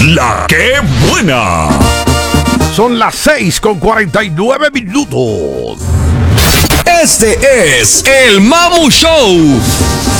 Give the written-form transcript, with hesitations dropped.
La que buena. Son las 6:49 minutos. Este es el Mamu Show.